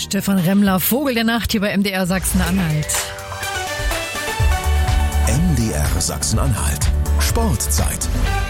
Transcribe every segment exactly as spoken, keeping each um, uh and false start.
Stefan Remmler, Vogel der Nacht hier bei M D R Sachsen-Anhalt. M D R Sachsen-Anhalt. Sportzeit.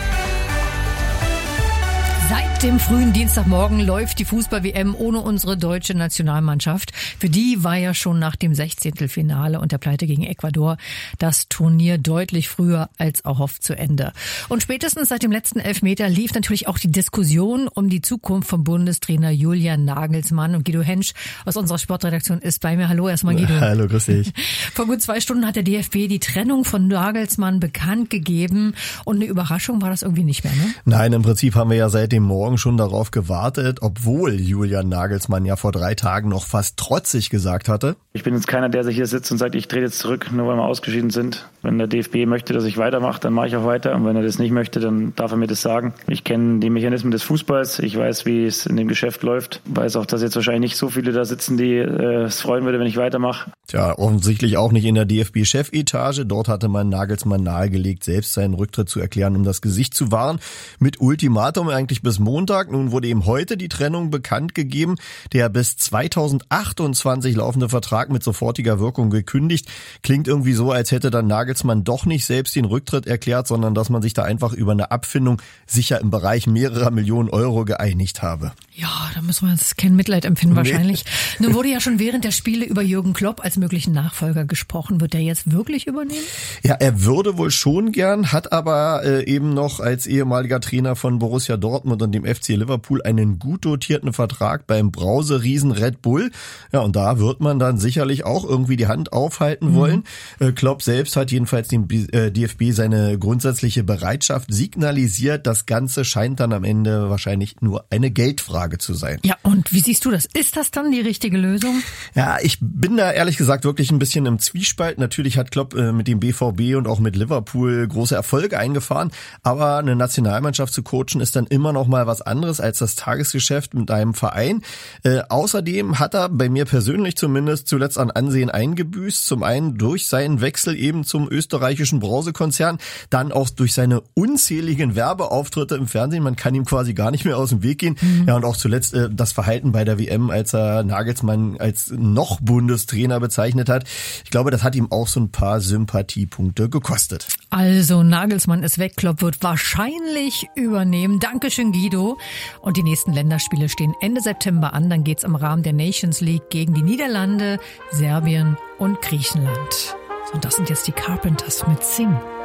Seit dem frühen Dienstagmorgen läuft die Fußball-W M ohne unsere deutsche Nationalmannschaft. Für die war ja schon nach dem Sechzehntelfinale und der Pleite gegen Ecuador das Turnier deutlich früher als erhofft zu Ende. Und spätestens seit dem letzten Elfmeter lief natürlich auch die Diskussion um die Zukunft vom Bundestrainer Julian Nagelsmann. Und Guido Hensch aus unserer Sportredaktion ist bei mir. Hallo erstmal, Guido. Hallo, grüß dich. Vor gut zwei Stunden hat der D F B die Trennung von Nagelsmann bekannt gegeben. Und eine Überraschung war das irgendwie nicht mehr, ne? Nein, im Prinzip haben wir ja seit dem Morgen schon darauf gewartet, obwohl Julian Nagelsmann ja vor drei Tagen noch fast trotzig gesagt hatte: Ich bin jetzt keiner, der sich hier sitzt und sagt, ich trete jetzt zurück, nur weil wir ausgeschieden sind. Wenn der D F B möchte, dass ich weitermache, dann mache ich auch weiter. Und wenn er das nicht möchte, dann darf er mir das sagen. Ich kenne die Mechanismen des Fußballs. Ich weiß, wie es in dem Geschäft läuft. Weiß auch, dass jetzt wahrscheinlich nicht so viele da sitzen, die äh, es freuen würde, wenn ich weitermache. Tja, offensichtlich auch nicht in der D F B-Chefetage. Dort hatte man Nagelsmann nahegelegt, selbst seinen Rücktritt zu erklären, um das Gesicht zu wahren. Mit Ultimatum eigentlich bis Montag. Nun wurde eben heute die Trennung bekannt gegeben. Der bis zweitausendachtundzwanzig laufende Vertrag mit sofortiger Wirkung gekündigt. Klingt irgendwie so, als hätte dann Nagelsmann doch nicht selbst den Rücktritt erklärt, sondern dass man sich da einfach über eine Abfindung sicher im Bereich mehrerer Millionen Euro geeinigt habe. Ja, da müssen wir jetzt kein Mitleid empfinden wahrscheinlich. Nee. Nun wurde ja schon während der Spiele über Jürgen Klopp als möglichen Nachfolger gesprochen. Wird der jetzt wirklich übernehmen? Ja, er würde wohl schon gern, hat aber äh, eben noch als ehemaliger Trainer von Borussia Dortmund und dem F C Liverpool einen gut dotierten Vertrag beim Brauseriesen Red Bull. Ja, und da wird man dann sicherlich auch irgendwie die Hand aufhalten wollen. Mhm. Äh, Klopp selbst hat jedenfalls dem äh, D F B seine grundsätzliche Bereitschaft signalisiert. Das Ganze scheint dann am Ende wahrscheinlich nur eine Geldfrage zu sein. Ja, und wie siehst du das? Ist das dann die richtige Lösung? Ja, ich bin da ehrlich gesagt wirklich ein bisschen im Zwiespalt. Natürlich hat Klopp äh, mit dem B V B und auch mit Liverpool große Erfolge eingefahren, aber eine Nationalmannschaft zu coachen ist dann immer noch mal was anderes als das Tagesgeschäft mit einem Verein. Äh, außerdem hat er bei mir persönlich zumindest zuletzt an Ansehen eingebüßt. Zum einen durch seinen Wechsel eben zum österreichischen Brausekonzern, dann auch durch seine unzähligen Werbeauftritte im Fernsehen. Man kann ihm quasi gar nicht mehr aus dem Weg gehen. Mhm. Ja, und auch zuletzt äh, das Verhalten bei der W M, als er Nagelsmann als noch Bundestrainer bezeichnet hat. Ich glaube, das hat ihm auch so ein paar Sympathiepunkte gekostet. Also Nagelsmann ist weg, Klopp wird wahrscheinlich übernehmen. Dankeschön, Guido. Und die nächsten Länderspiele stehen Ende September an. Dann geht's im Rahmen der Nations League gegen die Niederlande, Serbien und Griechenland. Und das sind jetzt die Carpenters mit Sing.